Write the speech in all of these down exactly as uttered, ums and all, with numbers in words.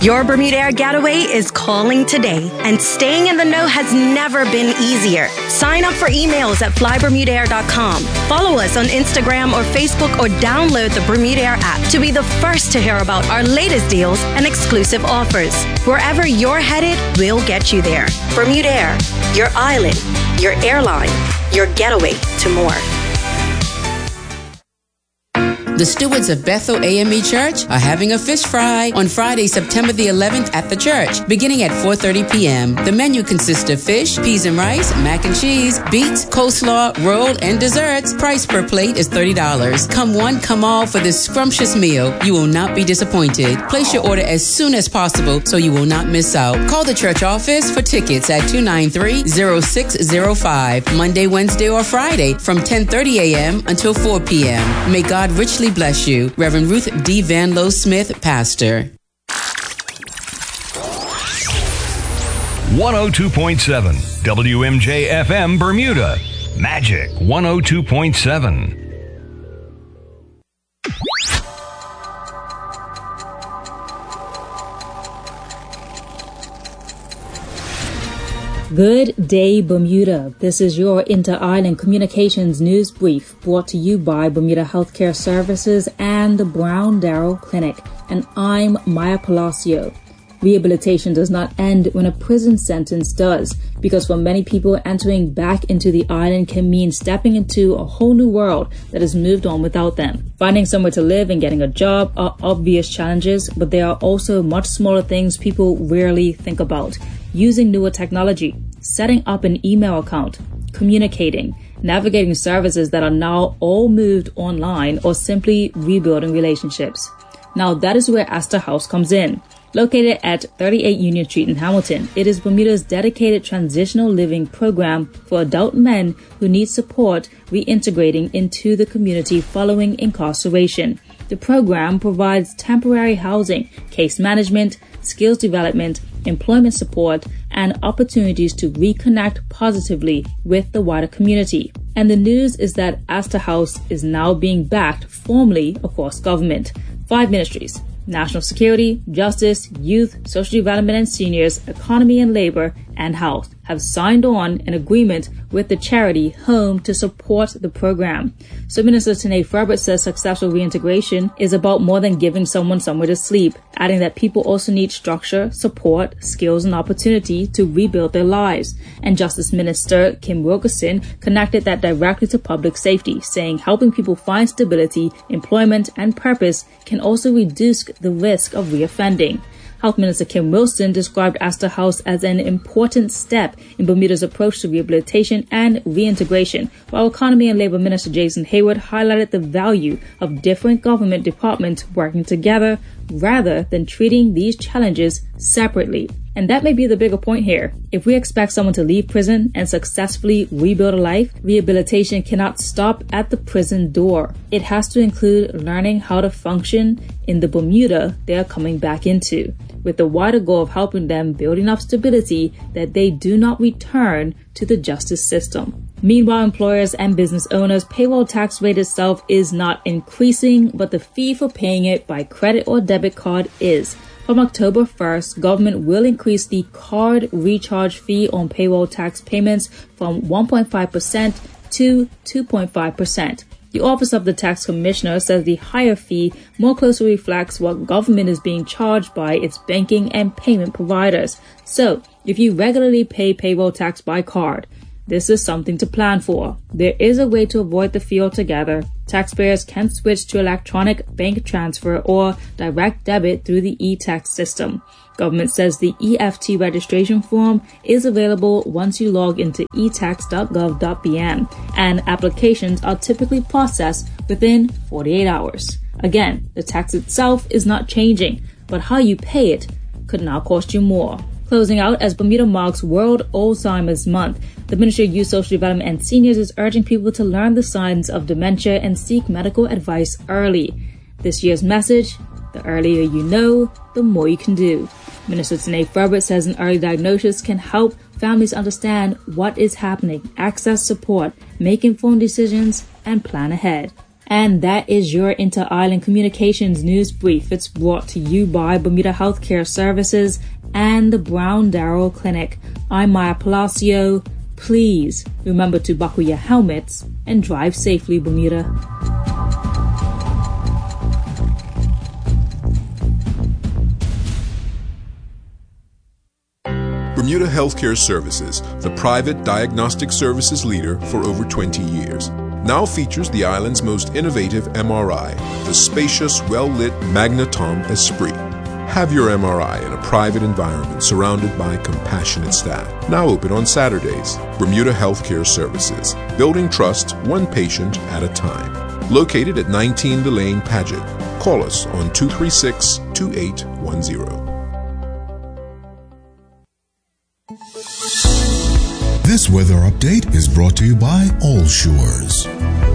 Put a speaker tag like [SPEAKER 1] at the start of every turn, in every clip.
[SPEAKER 1] Your Bermuda Air getaway is calling today, and staying in the know has never been easier. Sign up for emails at fly bermuda air dot com. Follow us on Instagram or Facebook, or download the Bermuda Air app to be the first to hear about our latest deals and exclusive offers. Wherever you're headed, we'll get you there. Bermuda Air, your island, your airline, your getaway to more.
[SPEAKER 2] The stewards of Bethel A M E Church are having a fish fry on Friday, September the eleventh at the church, beginning at four thirty p.m. The menu consists of fish, peas and rice, mac and cheese, beets, coleslaw, roll, and desserts. Price per plate is thirty dollars. Come one, come all for this scrumptious meal. You will not be disappointed. Place your order as soon as possible so you will not miss out. Call the church office for tickets at two nine three, zero six zero five, Monday, Wednesday, or Friday from ten thirty a.m. until four p.m. May God richly bless you. Reverend Ruth D. Van Lowe Smith, Pastor.
[SPEAKER 3] one oh two point seven W M J F M Bermuda. Magic one oh two point seven.
[SPEAKER 4] Good day, Bermuda. This is your Inter-Island Communications News Brief, brought to you by Bermuda Healthcare Services and the Brown Darrow Clinic. And I'm Maya Palacio. Rehabilitation does not end when a prison sentence does, because for many people, entering back into the island can mean stepping into a whole new world that has moved on without them. Finding somewhere to live and getting a job are obvious challenges, but there are also much smaller things people rarely think about. Using newer technology, setting up an email account, communicating, navigating services that are now all moved online, or simply rebuilding relationships. Now that is where Astor House comes in. Located at thirty-eight Union Street in Hamilton, it is Bermuda's dedicated transitional living program for adult men who need support reintegrating into the community following incarceration. The program provides temporary housing, case management, skills development, employment support, and opportunities to reconnect positively with the wider community. And the news is that Astor House is now being backed formally across government. Five ministries: National Security, Justice, Youth, Social Development and Seniors, Economy and Labor, and Health have signed on an agreement with the charity Home to support the program. So Minister Tanae Furbert says successful reintegration is about more than giving someone somewhere to sleep, adding that people also need structure, support, skills, and opportunity to rebuild their lives. And Justice Minister Kim Wilkerson connected that directly to public safety, saying helping people find stability, employment, and purpose can also reduce the risk of reoffending. Health Minister Kim Wilson described Astor House as an important step in Bermuda's approach to rehabilitation and reintegration, while Economy and Labor Minister Jason Hayward highlighted the value of different government departments working together rather than treating these challenges separately. And that may be the bigger point here. If we expect someone to leave prison and successfully rebuild a life, rehabilitation cannot stop at the prison door. It has to include learning how to function in the Bermuda they are coming back into, with the wider goal of helping them build enough stability that they do not return to the justice system. Meanwhile, employers and business owners' payroll tax rate itself is not increasing, but the fee for paying it by credit or debit card is. From October first, government will increase the card recharge fee on payroll tax payments from one point five percent to two point five percent. The Office of the Tax Commissioner says the higher fee more closely reflects what government is being charged by its banking and payment providers. So, if you regularly pay payroll tax by card, this is something to plan for. There is a way to avoid the fee altogether. Taxpayers can switch to electronic bank transfer or direct debit through the e-tax system. Government says the E F T registration form is available once you log into e tax dot gov dot b m, and applications are typically processed within forty-eight hours. Again, the tax itself is not changing, but how you pay it could now cost you more. Closing out, as Bermuda marks World Alzheimer's Month, the Ministry of Youth, Social Development and Seniors is urging people to learn the signs of dementia and seek medical advice early. This year's message: the earlier you know, the more you can do. Minister Tanae Furbert says an early diagnosis can help families understand what is happening, access support, make informed decisions, and plan ahead. And that is your Inter-Island Communications News Brief. It's brought to you by Bermuda Healthcare Services and the Brown Darrow Clinic. I'm Maya Palacio. Please remember to buckle your helmets and drive safely, Bermuda.
[SPEAKER 5] Bermuda Healthcare Services, the private diagnostic services leader for over twenty years, now features the island's most innovative M R I, the spacious, well-lit Magnetom Esprit. Have your M R I in a private environment surrounded by compassionate staff. Now open on Saturdays. Bermuda Healthcare Services, building trust one patient at a time. Located at nineteen Delane Paget. Call us on two three six, two eight one zero.
[SPEAKER 6] This weather update is brought to you by All Shores.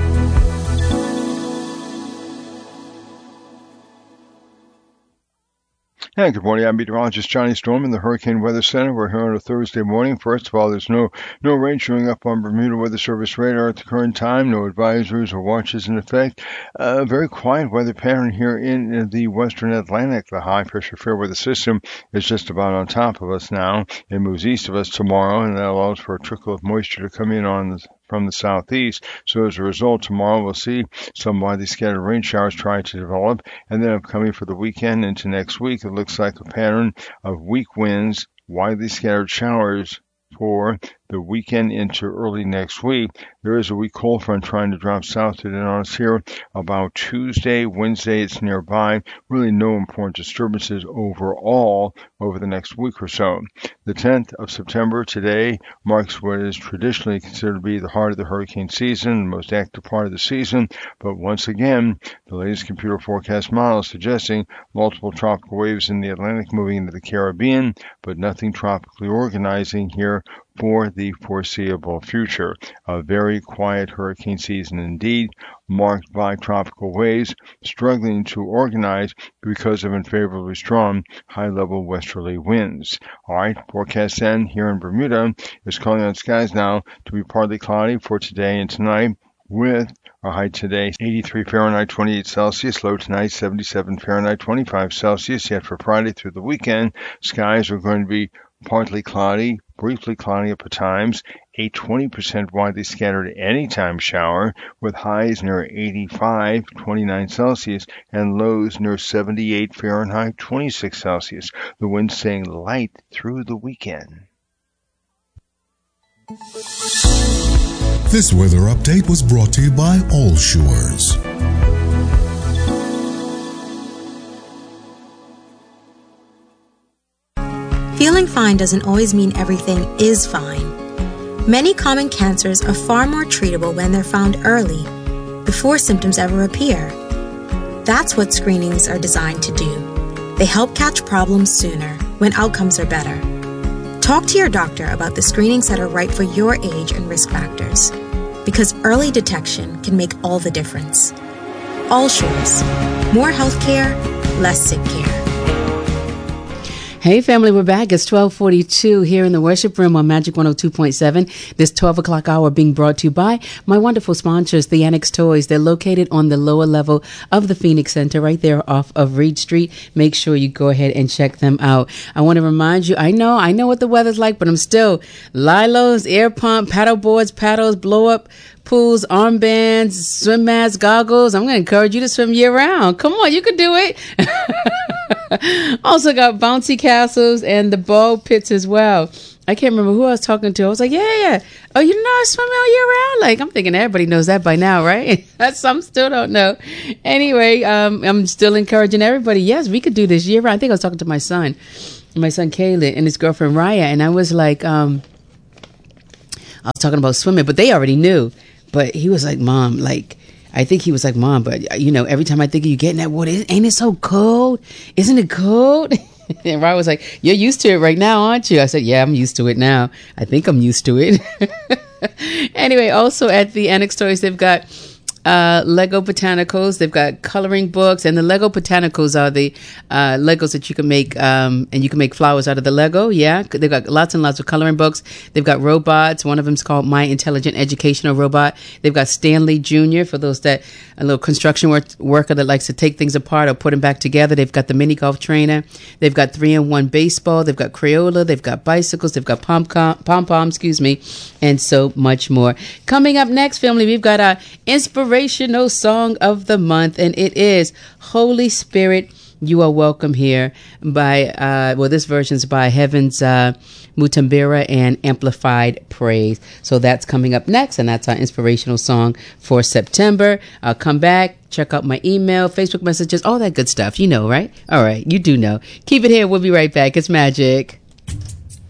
[SPEAKER 7] And good morning, I'm meteorologist Johnny Storm in the Hurricane Weather Center. We're here on a Thursday morning. First of all, there's no no rain showing up on Bermuda Weather Service radar at the current time. No advisories or watches in effect. A uh, very quiet weather pattern here in the western Atlantic. The high-pressure fair weather system is just about on top of us now. It moves east of us tomorrow, and that allows for a trickle of moisture to come in on the from the southeast. So as a result, tomorrow we'll see some widely scattered rain showers try to develop. And then upcoming for the weekend into next week, it looks like a pattern of weak winds, widely scattered showers for the weekend into early next week. There is a weak cold front trying to drop south to the us here about Tuesday, Wednesday. It's nearby. Really no important disturbances overall over the next week or so. The tenth of September today marks what is traditionally considered to be the heart of the hurricane season, the most active part of the season. But once again, the latest computer forecast model is suggesting multiple tropical waves in the Atlantic moving into the Caribbean, but nothing tropically organizing here for the foreseeable future. A very quiet hurricane season indeed, marked by tropical waves struggling to organize because of unfavorably strong high-level westerly winds. All right, forecast then here in Bermuda is calling on skies now to be partly cloudy for today and tonight, with our high today eighty-three Fahrenheit, twenty-eight Celsius, low tonight seventy-seven Fahrenheit, twenty-five Celsius. Yet for Friday through the weekend, skies are going to be partly cloudy, briefly cloudy up at times, a twenty percent widely scattered anytime shower with highs near eighty-five, twenty-nine Celsius and lows near seventy-eight Fahrenheit, twenty-six Celsius. The wind staying light through the weekend.
[SPEAKER 6] This weather update was brought to you by All Shores.
[SPEAKER 1] Feeling fine doesn't always mean everything is fine. Many common cancers are far more treatable when they're found early, before symptoms ever appear. That's what screenings are designed to do. They help catch problems sooner, when outcomes are better. Talk to your doctor about the screenings that are right for your age and risk factors, because early detection can make all the difference. All Shores. More healthcare, less sick care.
[SPEAKER 2] Hey family, we're back. It's twelve forty-two here in the worship room on Magic one oh two point seven. This twelve o'clock hour being brought to you by my wonderful sponsors, the Annex Toys. They're located on the lower level of the Phoenix Center right there off of Reed Street. Make sure you go ahead and check them out. I want to remind you, I know, I know what the weather's like, but I'm still Lilos, air pump, paddle boards, paddles, blow up pools, armbands, swim masks, goggles. I'm going to encourage you to swim year round. Come on, you can do it. Also got bouncy castles and the ball pits as well. I can't remember who I was talking to. I was like, yeah, yeah. Oh, you know I swim all year round? Like, I'm thinking everybody knows that by now, right? Some still don't know. Anyway, um, I'm still encouraging everybody. Yes, we could do this year round. I think I was talking to my son, my son Caleb and his girlfriend Raya. And I was like, um, I was talking about swimming, but they already knew. But he was like, Mom, like, I think he was like, Mom, but, you know, every time I think of you getting that water, ain't it so cold? Isn't it cold? And Ryan was like, you're used to it right now, aren't you? I said, yeah, I'm used to it now. I think I'm used to it. Anyway, also at the Annex Toys, they've got uh, Lego Botanicals. They've got coloring books, and the Lego Botanicals are the uh, Legos that you can make, um, and you can make flowers out of the Lego. Yeah, they've got lots and lots of coloring books. They've got robots. One of them's called My Intelligent Educational Robot. They've got Stanley Junior for those that a little construction work, worker that likes to take things apart or put them back together. They've got the mini golf trainer. They've got three in one baseball. They've got Crayola. They've got bicycles. They've got pom pom pom, excuse me, and so much more. Coming up next, family, we've got our inspirational song of the month, and it is Holy Spirit, You Are Welcome Here by, uh, well, this version's by Heavens uh, Mutambira and Amplified Praise. So that's coming up next, and that's our inspirational song for September. I'll come back, check out my email, Facebook messages, all that good stuff. You know, right? All right, you do know. Keep it here. We'll be right back. It's Magic.